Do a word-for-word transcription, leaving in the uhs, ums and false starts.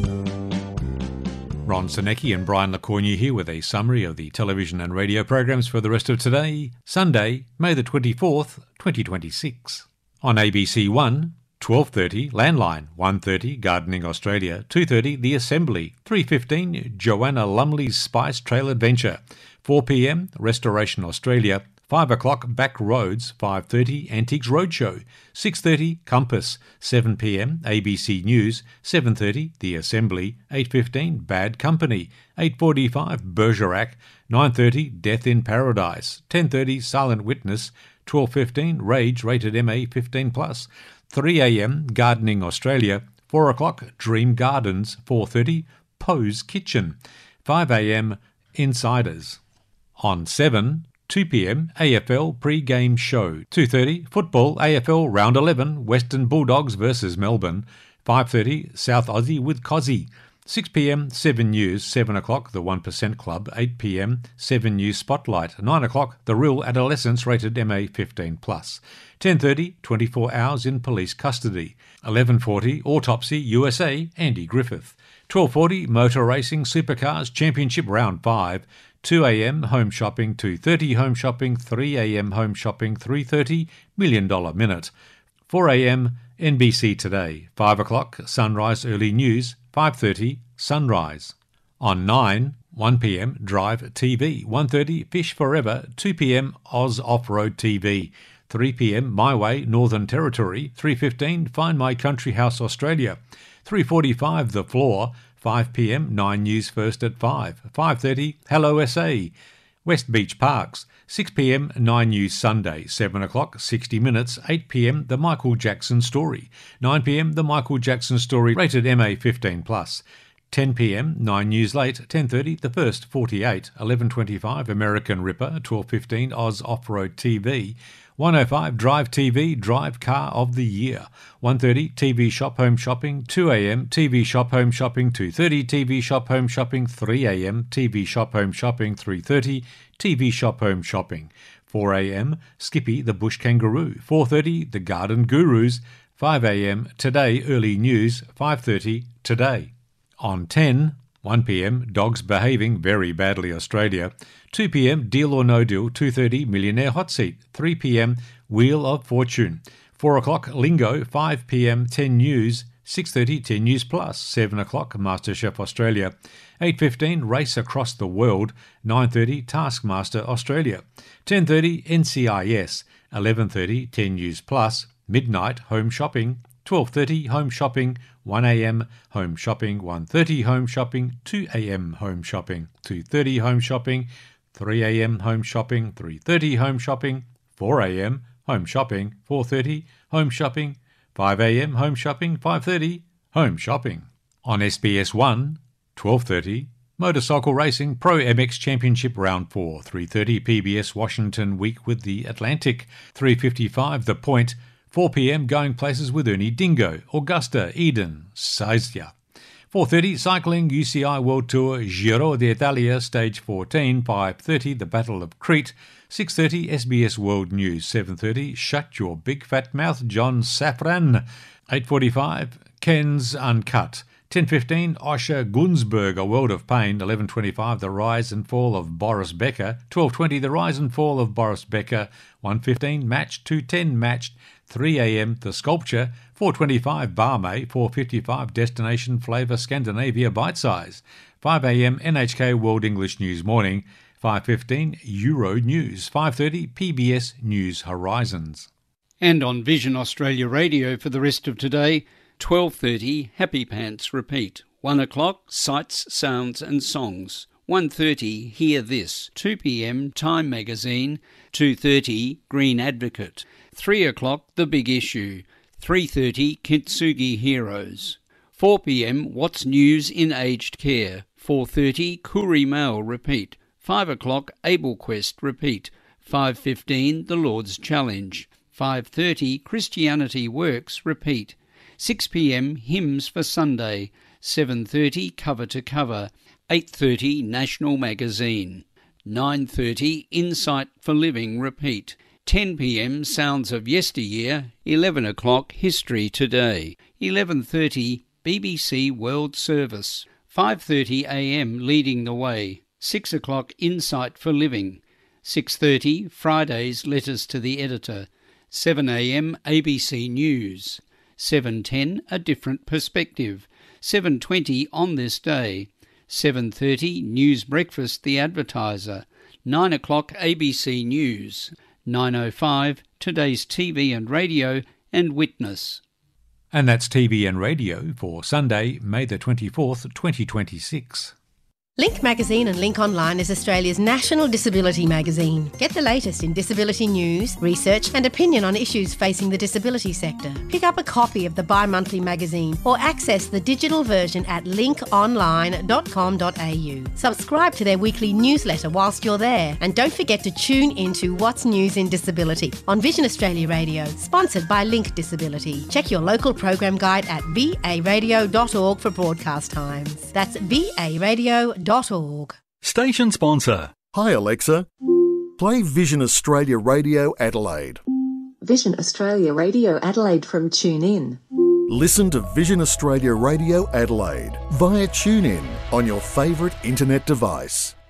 Ron Sinecki and Brian Lecornu here with a summary of the television and radio programs for the rest of today, Sunday, May the twenty-fourth, twenty twenty-six. On A B C one, twelve thirty, Landline, one thirty, Gardening Australia, two thirty, The Assembly, three fifteen, Joanna Lumley's Spice Trail Adventure, four p m, Restoration Australia, five o'clock, Back Roads, five thirty, Antiques Roadshow, six thirty, Compass, seven p m, A B C News, seven thirty, The Assembly, eight fifteen, Bad Company, eight forty-five, Bergerac, nine thirty, Death in Paradise, ten thirty, Silent Witness, twelve fifteen, Rage, rated M A fifteen plus, three a m, Gardening Australia, four o'clock, Dream Gardens, four thirty, Poe's Kitchen, five a m, Insiders. On seven, two p m, A F L pre-game show, two thirty, football, A F L round eleven, Western Bulldogs versus Melbourne, five thirty, South Aussie with Cozzy, six p m, seven News, seven o'clock, The one percent Club, eight p m, seven News Spotlight, nine o'clock, The Real Adolescents rated M A fifteen plus, ten thirty, twenty-four hours in police custody, eleven forty, Autopsy U S A, Andy Griffith, twelve forty, Motor Racing Supercars Championship Round five, two a m, Home Shopping, two thirty, Home Shopping, three a m, Home Shopping, three thirty, Million Dollar Minute, four a m, N B C Today, five o'clock, Sunrise Early News, five thirty, Sunrise. On nine, one p m, Drive T V, one thirty, Fish Forever, two p m, Oz Off-Road T V, three p m, My Way, Northern Territory, three fifteen, Find My Country House Australia, three forty-five, The Floor, five p m, nine News First at five, five thirty, Hello S A, West Beach Parks, six p m, nine News Sunday, seven o'clock, sixty minutes, eight p m, The Michael Jackson Story, nine p m, The Michael Jackson Story, rated M A fifteen plus, ten p m, nine News Late, ten thirty, The First forty-eight, eleven twenty-five, American Ripper, twelve fifteen, Oz Off-Road T V, one oh five, Drive T V, Drive Car of the Year, one thirty, T V Shop Home Shopping, two a m, T V Shop Home Shopping, two thirty, T V Shop Home Shopping, three a m, T V Shop Home Shopping, three thirty, T V Shop Home Shopping, four a m, Skippy the Bush Kangaroo, four thirty, The Garden Gurus, five a m, Today Early News, five thirty, Today. On ten, one p m, Dogs Behaving Very Badly Australia, two p m, Deal or No Deal, two thirty, Millionaire Hot Seat, three p m, Wheel of Fortune, four o'clock, Lingo, five p m, ten News, six thirty, ten News Plus, seven o'clock, MasterChef Australia, eight fifteen, Race Across the World, nine thirty, Taskmaster Australia, ten thirty, N C I S, eleven thirty, ten News Plus, midnight, Home Shopping, twelve thirty, Home Shopping, one a m, Home Shopping, one thirty, Home Shopping, two a m, Home Shopping, two thirty, Home Shopping, three a m, Home Shopping, three thirty, Home Shopping, four a m, Home Shopping, four thirty, Home Shopping, five a m, Home Shopping, five thirty, Home Shopping. On S B S one, twelve thirty, Motorcycle Racing Pro M X Championship Round four, three thirty, P B S Washington Week with the Atlantic, three fifty-five, The Point, four p m, Going Places with Ernie Dingo, Augusta, Eden, Sizia. four thirty, Cycling, U C I World Tour, Giro d'Italia, Stage fourteen, five thirty, The Battle of Crete, six thirty, S B S World News, seven thirty, Shut Your Big Fat Mouth, John Safran, eight forty-five, Ken's Uncut, ten fifteen, Osher Gunsberg, A World of Pain, eleven twenty-five, The Rise and Fall of Boris Becker, twelve twenty, The Rise and Fall of Boris Becker, one fifteen, Match, two ten, Matched, three a m, The Sculpture, four twenty-five, Barmay, four fifty-five, Destination Flavour Scandinavia Bite Size, five a m, N H K World English News Morning, five fifteen, Euro News, five thirty, P B S News Horizons. And on Vision Australia Radio for the rest of today, twelve thirty, Happy Pants Repeat, one o'clock, Sights, Sounds and Songs, one thirty, Hear This, two p m, Time Magazine, two thirty, Green Advocate, three o'clock, The Big Issue, three thirty, Kintsugi Heroes, four p m, What's News in Aged Care, four thirty, Koori Mail Repeat, five o'clock, Able Quest Repeat, five fifteen, The Lord's Challenge, five thirty, Christianity Works Repeat, six p m, Hymns for Sunday, seven thirty, Cover to Cover, eight thirty, National Magazine, nine thirty, Insight for Living Repeat, ten p m, Sounds of Yesteryear, eleven o'clock, History Today, eleven thirty, B B C World Service. five thirty a m Leading the Way. six o'clock Insight for Living. six thirty Fridays Letters to the Editor. seven a m A B C News. seven ten A Different Perspective. seven twenty On This Day. seven thirty News Breakfast The Advertiser. nine o'clock A B C News. nine oh five Today's T V and Radio and Witness. And that's T V and radio for Sunday, May the twenty-fourth, twenty twenty-six. Link Magazine and Link Online is Australia's national disability magazine. Get the latest in disability news, research and opinion on issues facing the disability sector. Pick up a copy of the bi-monthly magazine or access the digital version at link online dot com dot a u. Subscribe to their weekly newsletter whilst you're there, and don't forget to tune into What's News in Disability on Vision Australia Radio, sponsored by Link Disability. Check your local program guide at v a radio dot org for broadcast times. That's v a radio dot org. Station sponsor. Hi Alexa, play Vision Australia Radio Adelaide. Vision Australia Radio Adelaide from TuneIn. Listen to Vision Australia Radio Adelaide via TuneIn on your favourite internet device.